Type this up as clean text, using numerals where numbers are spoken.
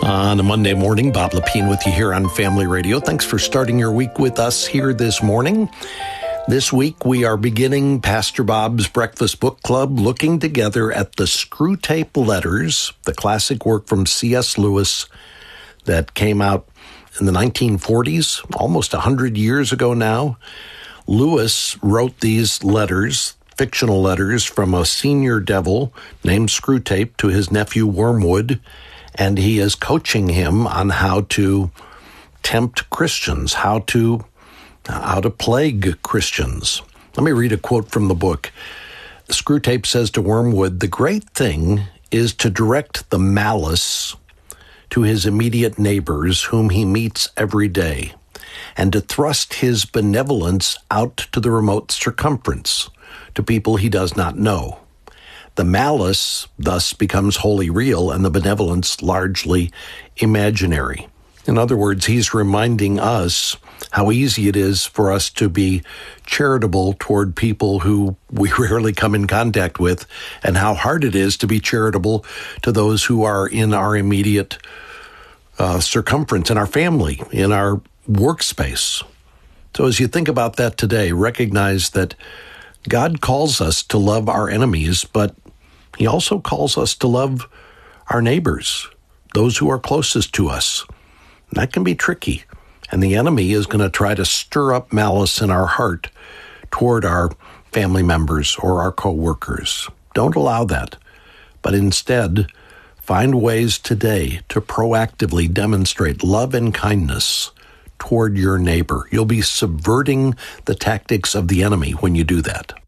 On a Monday morning, Bob Lepine with you here on Family Radio. Thanks for starting your week with us here this morning. This week, we are beginning Pastor Bob's Breakfast Book Club, looking together at the Screwtape Letters, the classic work from C.S. Lewis that came out in the 1940s, almost 100 years ago now. Lewis wrote these letters, fictional letters, from a senior devil named Screwtape to his nephew Wormwood, and he is coaching him on how to tempt Christians, how to plague Christians. Let me read a quote from the book. Screwtape says to Wormwood, "The great thing is to direct the malice to his immediate neighbors whom he meets every day, and to thrust his benevolence out to the remote circumference, to people he does not know. The malice thus becomes wholly real, and the benevolence largely imaginary." In other words, he's reminding us how easy it is for us to be charitable toward people who we rarely come in contact with, and how hard it is to be charitable to those who are in our immediate circumference, in our family, in our workspace. So as you think about that today, recognize that God calls us to love our enemies, but he also calls us to love our neighbors, those who are closest to us. That can be tricky, and the enemy is going to try to stir up malice in our heart toward our family members or our co-workers. Don't allow that, but instead find ways today to proactively demonstrate love and kindness toward your neighbor. You'll be subverting the tactics of the enemy when you do that.